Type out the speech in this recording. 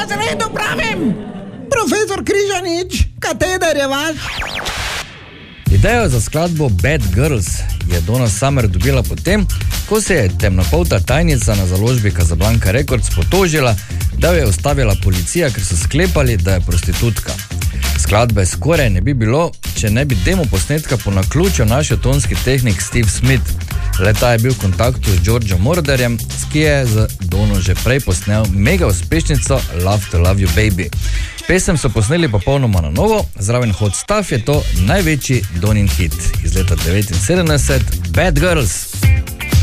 razredu pravim! Profesor Križanič, kateder je vaš? Idejo za skladbo Bad Girls je Donna Summer dobila potem, ko se je temnopolta tajnica na založbi Casablanca Records potožila, da jo je ustavila policija, ker so sklepali, da je prostitutka. Skladbe skoraj ne bi bilo, če ne bi demo posnetka po naključju našel tonski tehnik Steve Smith. Leta je bil v kontaktu z Georgeom Moroderjem, ki je z Dono že prej posnel mega uspešnico Love to Love You Baby. Pesem so posneli popolnoma na novo, zraven Hot Stuff je to največji Donin hit iz leta 1979, Bad Girls.